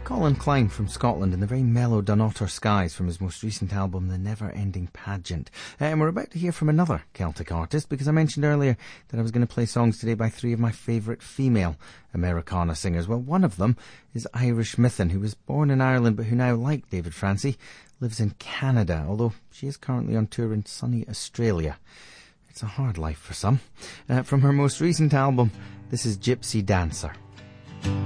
Colin Klein from Scotland and the very mellow Dunnottar Skies from his most recent album, The Never-Ending Pageant. And we're about to hear from another Celtic artist, because I mentioned earlier that I was going to play songs today by three of my favourite female Americana singers. Well, one of them is Irish Mithin, who was born in Ireland but who now, like David Francie, lives in Canada, although she is currently on tour in sunny Australia. It's a hard life for some. From her most recent album, this is Gypsy Dancer.